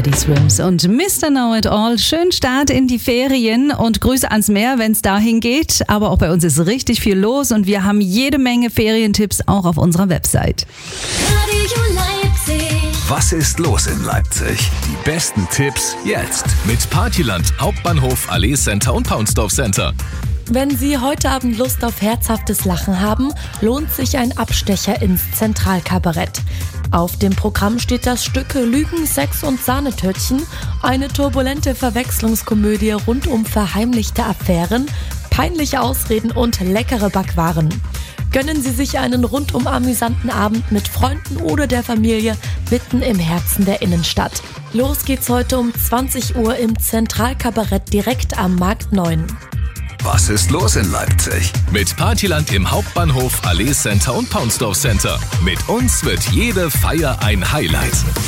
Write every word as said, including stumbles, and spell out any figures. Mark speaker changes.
Speaker 1: Teddy Swims und Mister Know It All. Schönen Start in die Ferien und Grüße ans Meer, wenn es dahin geht. Aber auch bei uns ist richtig viel los und wir haben jede Menge Ferientipps auch auf unserer Website.
Speaker 2: Radio Leipzig.
Speaker 3: Was ist los in Leipzig? Die besten Tipps jetzt mit Partyland, Hauptbahnhof, Allee Center und Paunsdorf Center.
Speaker 4: Wenn Sie heute Abend Lust auf herzhaftes Lachen haben, lohnt sich ein Abstecher ins Zentralkabarett. Auf dem Programm steht das Stück Lügen, Sex und Sahnetörtchen, eine turbulente Verwechslungskomödie rund um verheimlichte Affären, peinliche Ausreden und leckere Backwaren. Gönnen Sie sich einen rundum amüsanten Abend mit Freunden oder der Familie mitten im Herzen der Innenstadt. Los geht's heute um zwanzig Uhr im Zentralkabarett direkt am Markt neun.
Speaker 3: Was ist los in Leipzig? Mit Partyland im Hauptbahnhof, Allee Center und Paunsdorf Center. Mit uns wird jede Feier ein Highlight.